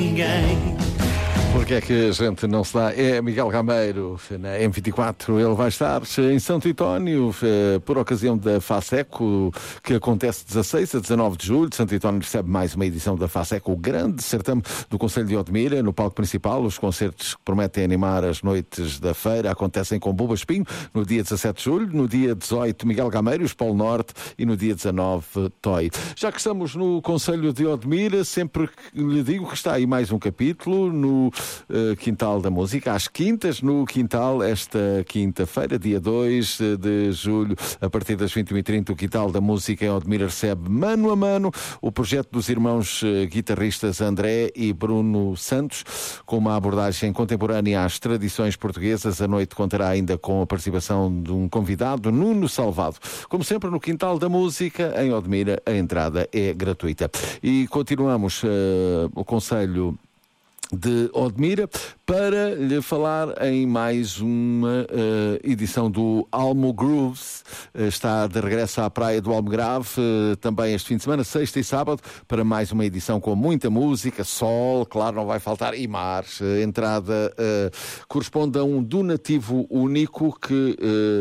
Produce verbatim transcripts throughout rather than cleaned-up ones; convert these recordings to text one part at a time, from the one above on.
ninguém. Porque é que a gente não se dá? É Miguel Gameiro, na M vinte e quatro, ele vai estar em Santo António, por ocasião da FASECO, que acontece dezasseis a dezanove de julho. Santo António recebe mais uma edição da FASECO, o grande certame do Concelho de Odmira, no palco principal. Os concertos que prometem animar as noites da feira acontecem com Buba Espinho, no dia dezassete de julho, no dia dezoito, Miguel Gameiro, os Polo Norte, e no dia dezanove, Toy. Já que estamos no Concelho de Odmira, sempre lhe digo que está aí mais um capítulo no Uh, Quintal da Música, às quintas, no Quintal, esta quinta-feira, dia dois de julho, a partir das vinte e uma e trinta, o Quintal da Música em Odmira recebe mano a mano o projeto dos irmãos uh, guitarristas André e Bruno Santos, com uma abordagem contemporânea às tradições portuguesas. A noite contará ainda com a participação de um convidado, Nuno Salvado. Como sempre, no Quintal da Música, em Odmira, a entrada é gratuita. E continuamos uh, o Conselho de Odmira para lhe falar em mais uma uh, edição do Almo Grooves. Uh, está de regresso à praia do Almograve, uh, também este fim de semana, sexta e sábado, para mais uma edição com muita música, sol, claro, não vai faltar, e mar. A entrada uh, corresponde a um donativo único que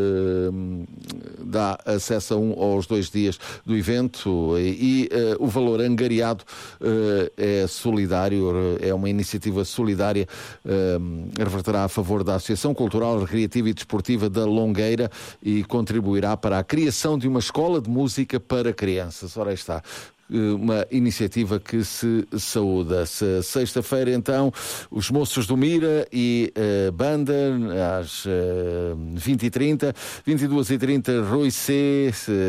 uh, dá acesso a um aos dois dias do evento, e, e uh, o valor angariado uh, é solidário, é uma iniciativa solidária, um, reverterá a favor da Associação Cultural, Recreativa e Desportiva da Longueira e contribuirá para a criação de uma escola de música para crianças. Ora, aí está. Uma iniciativa que se saúda. Se, sexta-feira, então, os Moços do Mira e uh, banda, às uh, vinte e trinta, vinte e duas e trinta, Rui C.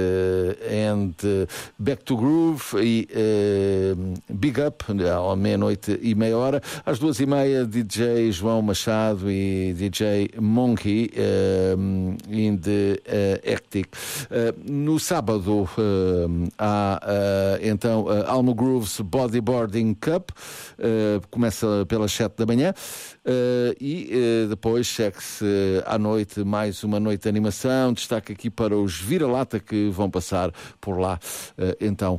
Uh, and uh, Back to Groove e uh, Big Up, à meia-noite e meia hora. Às duas e meia, D J João Machado e D J Monkey uh, in the uh, Hectic. Uh, no sábado, uh, há uh, então, uh, Almo Grooves Bodyboarding Cup, uh, começa pelas sete da manhã, uh, e uh, depois segue-se uh, à noite mais uma noite de animação. Destaque aqui para os Vira-Lata que vão passar por lá, uh, então,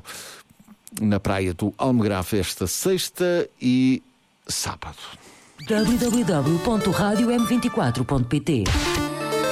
na praia do Almograve, esta sexta e sábado. w w w ponto rádio m vinte e quatro ponto p t